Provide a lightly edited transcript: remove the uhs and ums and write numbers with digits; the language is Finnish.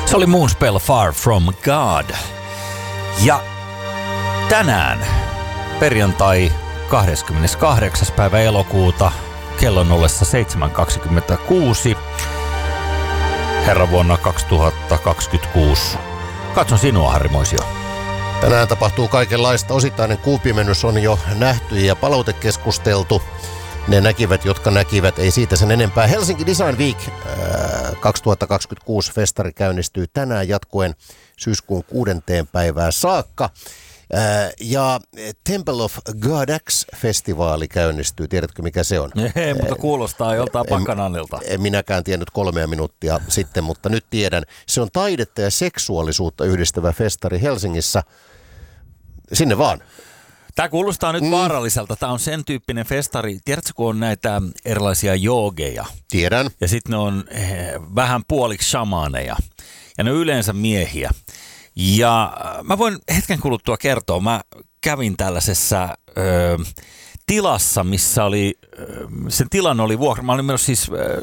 Se oli Moonspell Far From God. Ja tänään, perjantai 28. päivä elokuuta, kello 07.26, herra vuonna 2026. Katson sinua, Harri Moisio. Tänään tapahtuu kaikenlaista. Osittainen kuupimennys on jo nähty ja palautekeskusteltu. Ne näkivät, jotka näkivät, ei siitä sen enempää. Helsinki Design Week 2026 festari käynnistyy tänään jatkuen syyskuun 6. päivään saakka. Ja Temple of Goddess-festivaali käynnistyy. Tiedätkö, mikä se on? Ei, mutta kuulostaa joltain Pakananilta. En minäkään tiennyt 3 minuuttia sitten, mutta nyt tiedän. Se on taidetta ja seksuaalisuutta yhdistävä festari Helsingissä. Sinne vaan. Tämä kuulostaa nyt vaaralliselta. Tämä on sen tyyppinen festari. Tiedätkö, kun on näitä erilaisia joogeja? Tiedän. Ja sitten ne on vähän puoliksi shamaaneja. Ja ne on yleensä miehiä. Ja mä voin hetken kuluttua kertoa. Mä kävin tällaisessa tilassa, missä oli, sen tilan oli vuokra. Mä olin menossa siis